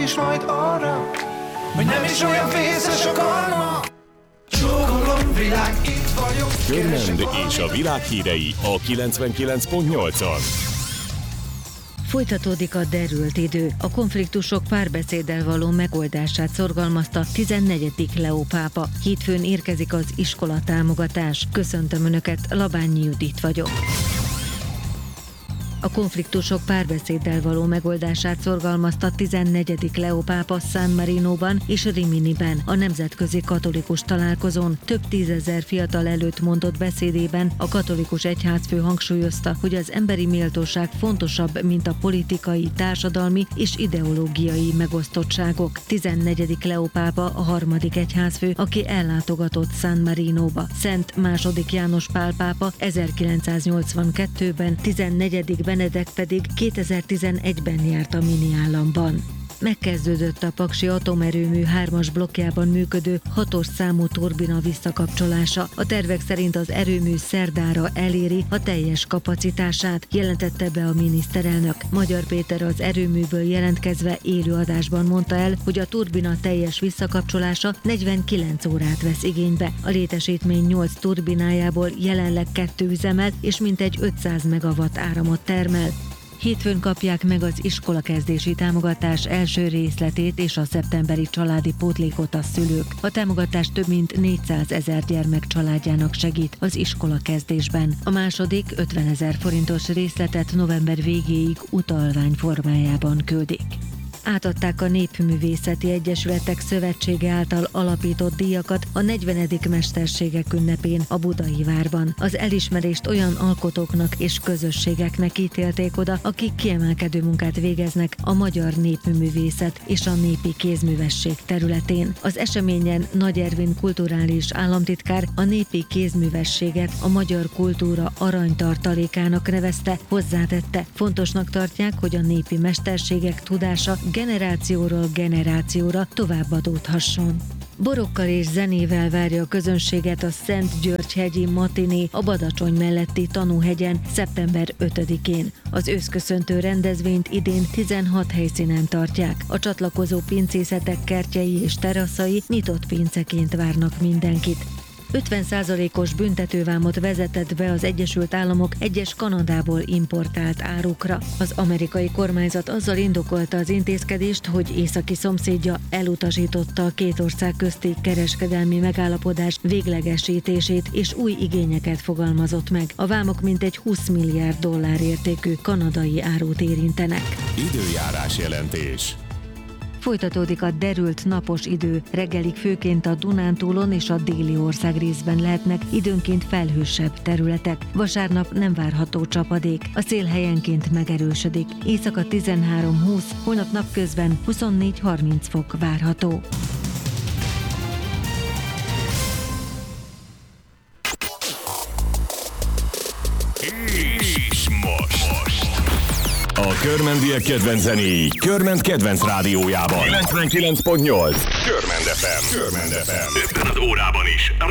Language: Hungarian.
is majd arra, hogy nem is olyan vészes a karma. Csókolom, világ, itt vagyok. Körmend és a világ hírei a 99.8-on. Folytatódik a derült idő. A konfliktusok párbeszéddel való megoldását szorgalmazta 14. Leó pápa. Hétfőn érkezik az iskolatámogatás. Köszöntöm Önöket, Labányi Judit vagyok. A konfliktusok párbeszéddel való megoldását szorgalmazta 14. Leó pápa San Marinóban és Riminiben, a nemzetközi katolikus találkozón. Több tízezer fiatal előtt mondott beszédében a katolikus egyházfő hangsúlyozta, hogy az emberi méltóság fontosabb, mint a politikai, társadalmi és ideológiai megosztottságok. 14. Leó pápa a harmadik egyházfő, aki ellátogatott San Marinóba. Szent II. János Pál pápa 1982-ben, 14. Benedek pedig 2011-ben járt a mini államban. Megkezdődött a Paksi atomerőmű 3-as blokkjában működő 6-os számú turbina visszakapcsolása. A tervek szerint az erőmű szerdára eléri a teljes kapacitását, jelentette be a miniszterelnök. Magyar Péter az erőműből jelentkezve élő adásban mondta el, hogy a turbina teljes visszakapcsolása 49 órát vesz igénybe. A létesítmény 8 turbinájából jelenleg 2 üzemel és mintegy 500 megawatt áramot termel. Hétfőn kapják meg az iskolakezdési támogatás első részletét és a szeptemberi családi pótlékot a szülők. A támogatás több mint 400 000 gyermek családjának segít az iskolakezdésben. A második 50 000 forintos részletet november végéig utalvány formájában küldik. Átadták a Népművészeti Egyesületek Szövetsége által alapított díjakat a 40. Mesterségek ünnepén a Budai Várban. Az elismerést olyan alkotóknak és közösségeknek ítélték oda, akik kiemelkedő munkát végeznek a magyar népművészet és a népi kézművesség területén. Az eseményen Nagy Ervin kulturális államtitkár a népi kézművességet a magyar kultúra aranytartalékának nevezte, hozzátette. Fontosnak tartják, hogy a népi mesterségek tudása generációról generációra továbbadódhasson. Borokkal és zenével várja a közönséget a Szent-György-hegyi matiné a Badacsony melletti Tanúhegyen szeptember 5-én. Az őszköszöntő rendezvényt idén 16 helyszínen tartják. A csatlakozó pincészetek kertjei és teraszai nyitott pinceként várnak mindenkit. 50%-os büntetővámot vezetett be az Egyesült Államok egyes Kanadából importált árukra. Az amerikai kormányzat azzal indokolta az intézkedést, hogy északi szomszédja elutasította a két ország közti kereskedelmi megállapodás véglegesítését és új igényeket fogalmazott meg. A vámok mintegy 20 milliárd dollár értékű kanadai árut érintenek. Időjárás jelentés. Folytatódik a derült napos idő. Reggelig főként a Dunántúlon és a déli országrészben lehetnek időnként felhősebb területek. Vasárnap nem várható csapadék. A szél helyenként megerősödik. Éjszaka 13-20, holnap napközben 24-30 fok várható. És most a körmendiek kedvenc zenéi Körmend kedvenc rádiójában 99.8 Körmend FM. Ebben az órában is